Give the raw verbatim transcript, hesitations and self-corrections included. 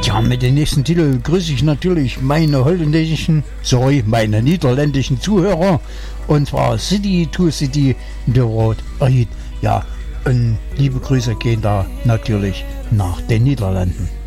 Ja, mit dem nächsten Titel grüße ich natürlich meine holländischen, sorry, meine niederländischen Zuhörer. Und zwar City to City, The Road Ahead. Ja, und liebe Grüße gehen da natürlich nach den Niederlanden.